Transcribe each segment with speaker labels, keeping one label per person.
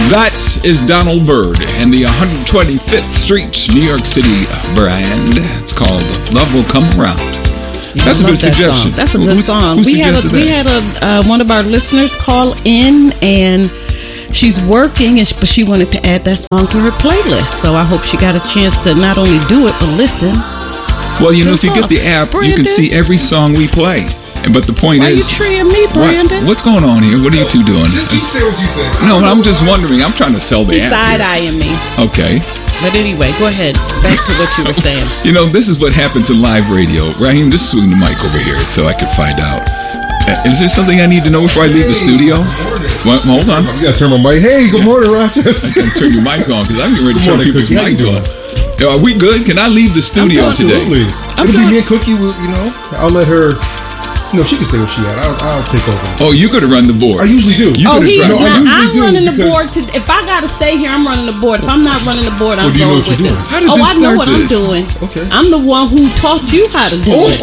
Speaker 1: That is Donald Byrd and the 125th Street, New York City brand. It's called Love Will Come Around. That's a good suggestion.
Speaker 2: That's a good song.
Speaker 1: We had
Speaker 2: one of our listeners call in, and she's working, but she wanted to add that song to her playlist. So I hope she got a chance to not only do it, but listen.
Speaker 1: Well, you know, if you get the app, Brandon, you can see every song we play. But the point is,
Speaker 2: why are you treating me, Brandon?
Speaker 1: What's going on here? What are you two doing?
Speaker 3: Just say what you say.
Speaker 1: No, I'm just wondering. I'm trying to sell the app.
Speaker 2: He's side-eyeing me.
Speaker 1: Okay.
Speaker 2: But anyway, go ahead. Back to what you were saying.
Speaker 1: You know, this is what happens in live radio. Raheem, just swing the mic over here so I can find out. Is there something I need to know before I leave the studio? Well, hold on.
Speaker 3: You gotta turn my mic. Hey, good morning, Rochester.
Speaker 1: I can turn your mic on because I'm getting ready to turn people's mics on. Are we good? Can I leave the studio today?
Speaker 3: It'll be me and Cookie. You know, I'll let her. No, she can stay where she at. I'll take over.
Speaker 1: Oh, you're going to run the board.
Speaker 3: I usually do.
Speaker 2: He's not. I'm running the board. If I got to stay here, I'm running the board. If I'm not running the board, I'm going with it.
Speaker 1: How did this
Speaker 2: I know what
Speaker 1: this?
Speaker 2: I'm doing.
Speaker 3: Okay.
Speaker 2: I'm the one who taught you how to do it.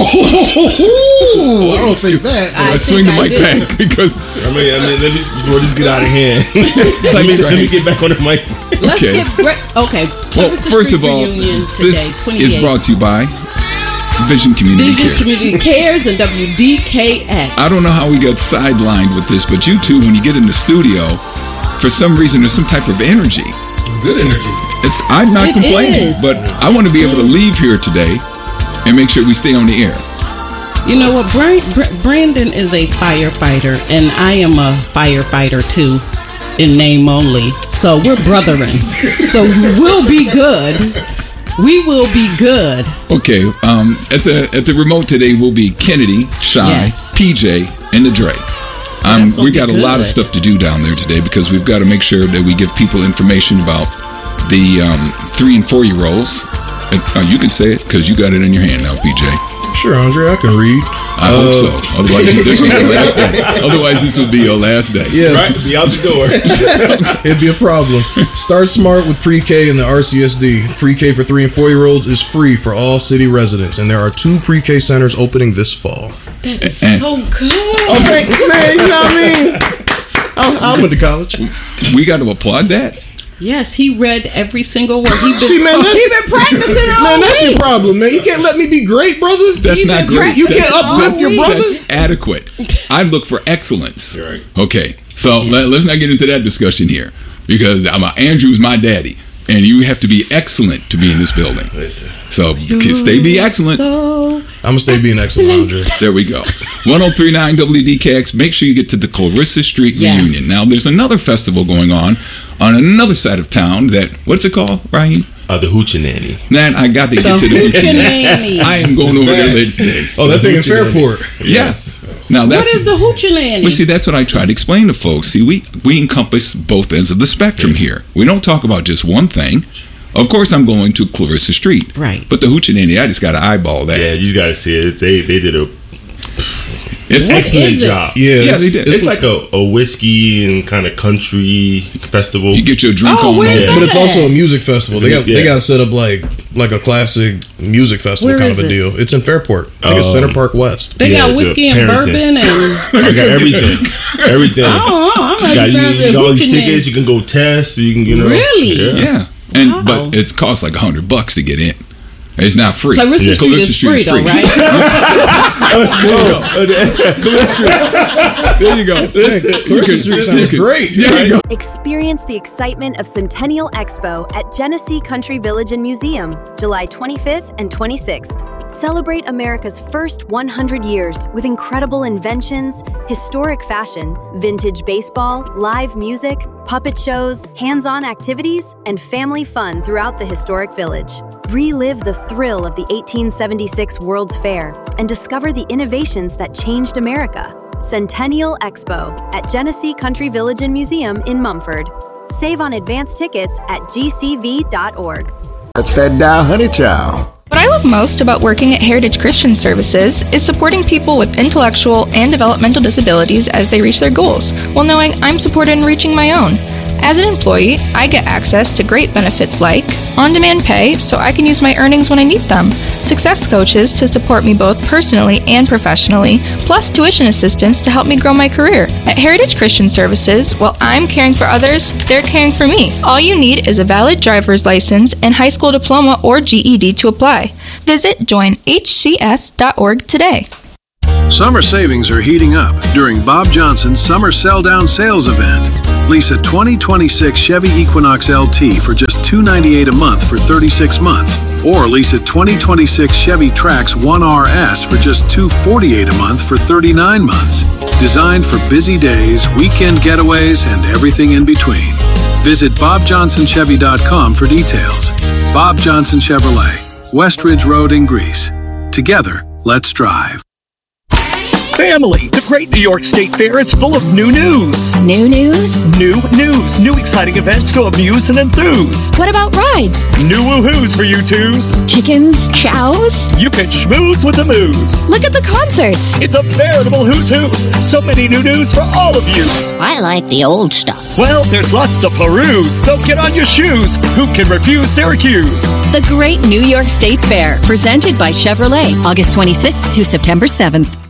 Speaker 3: I don't say that.
Speaker 1: I swing the mic back because
Speaker 4: I mean, before this get out of hand, let me get back on the mic.
Speaker 2: Let's get okay.
Speaker 1: Well, first of all, this is brought to you by Vision Community
Speaker 2: Cares and WDKX.
Speaker 1: I don't know how we got sidelined with this, but you two, when you get in the studio, for some reason, there's some type of energy.
Speaker 3: Good energy.
Speaker 1: I'm not complaining, but I want to be able to leave here today and make sure we stay on the air.
Speaker 2: You know what? Brandon is a firefighter, and I am a firefighter too, in name only. So we're brethren. So we'll be good. We will be good.
Speaker 1: Okay. At the remote today will be Kennedy, Shy, PJ, and the Dre. We got a lot of stuff to do down there today because we've got to make sure that we give people information about the 3 and 4 year olds. You can say it because you got it in your hand now, PJ.
Speaker 3: Sure, Andre, I can read.
Speaker 1: I hope so. Otherwise, this will be your last day.
Speaker 3: Yes.
Speaker 4: Right? Be out the door.
Speaker 3: It'd be a problem. Start smart with pre-K and the RCSD. Pre-K for 3 and 4 year olds is free for all city residents, and there are 2 pre-K centers opening this fall.
Speaker 2: That is so good.
Speaker 3: Okay, man, you know what I mean? I went to college.
Speaker 1: We got to applaud that.
Speaker 2: Yes, he read every single word. He
Speaker 3: been
Speaker 2: practicing all
Speaker 3: man, that's
Speaker 2: week.
Speaker 3: your problem, man. You can't let me be great, brother.
Speaker 1: That's not great.
Speaker 3: You can't uplift your brother.
Speaker 1: That's adequate. I look for excellence.
Speaker 4: You're right.
Speaker 1: Okay, so let's not get into that discussion here because Andrew's my daddy, and you have to be excellent to be in this building. So stay be excellent.
Speaker 3: I'm going to stay being excellent, Andre.
Speaker 1: There we go. 103.9 WDKX. Make sure you get to the Clarissa Street Reunion. Now, there's another festival going on another side of town what's it called, Raheem?
Speaker 4: The Hoochie-Nanny.
Speaker 1: Man, I got to get to the Hoochie-Nanny. I am going over there later today.
Speaker 3: Oh, that thing in Fairport.
Speaker 1: Yes. Now
Speaker 2: what is the Hoochie-Nanny?
Speaker 1: Well, see, that's what I try to explain to folks. See, we encompass both ends of the spectrum here. We don't talk about just one thing. Of course, I'm going to Clarissa Street.
Speaker 2: Right.
Speaker 1: But the Hoochie-Nanny, I just got to eyeball that.
Speaker 4: Yeah, you got to see it. They did a
Speaker 2: excellent
Speaker 4: job.
Speaker 1: Yeah, they did.
Speaker 4: It's like a whiskey and kind of country festival.
Speaker 1: You get your drink on.
Speaker 3: But it's also a music festival. They got to set up like a classic music festival kind of a deal. It's in Fairport. I think it's Center Park West.
Speaker 2: They got whiskey and bourbon and
Speaker 4: I got everything.
Speaker 2: I'm
Speaker 4: you got all these tickets. You can go test. You can
Speaker 2: really.
Speaker 1: Yeah. But it costs like $100 to get in. It's not free.
Speaker 2: Clarissa Street is free, though, right?
Speaker 1: There you go.
Speaker 3: Clarissa Street sounds great.
Speaker 1: There you go.
Speaker 5: Experience the excitement of Centennial Expo at Genesee Country Village and Museum, July 25th and 26th. Celebrate America's first 100 years with incredible inventions, historic fashion, vintage baseball, live music, puppet shows, hands-on activities, and family fun throughout the historic village. Relive the thrill of the 1876 World's Fair and discover the innovations that changed America. Centennial Expo at Genesee Country Village and Museum in Mumford. Save on advance tickets at gcv.org.
Speaker 6: That's that Dow Honey Child.
Speaker 7: What I love most about working at Heritage Christian Services is supporting people with intellectual and developmental disabilities as they reach their goals, while knowing I'm supported in reaching my own. As an employee, I get access to great benefits like on-demand pay so I can use my earnings when I need them, success coaches to support me both personally and professionally, plus tuition assistance to help me grow my career. At Heritage Christian Services, while I'm caring for others, they're caring for me. All you need is a valid driver's license and high school diploma or GED to apply. Visit joinhcs.org today.
Speaker 8: Summer savings are heating up during Bob Johnson's Summer Sell-Down Sales event. Lease a 2026 Chevy Equinox LT for just $298 a month for 36 months. Or lease a 2026 Chevy Trax 1RS for just $248 a month for 39 months. Designed for busy days, weekend getaways, and everything in between. Visit BobJohnsonChevy.com for details. Bob Johnson Chevrolet, Westridge Road in Greece. Together, let's drive.
Speaker 9: Family, the Great New York State Fair is full of new news.
Speaker 10: New news?
Speaker 9: New news. New exciting events to amuse and enthuse.
Speaker 10: What about rides?
Speaker 9: New woohoos for you twos.
Speaker 10: Chickens? Chows?
Speaker 9: You can schmooze with the moose.
Speaker 10: Look at the concerts.
Speaker 9: It's a veritable who's who's. So many new news for all of yous.
Speaker 10: I like the old stuff.
Speaker 9: Well, there's lots to peruse, so get on your shoes. Who can refuse Syracuse?
Speaker 10: The Great New York State Fair, presented by Chevrolet, August 26th to September 7th.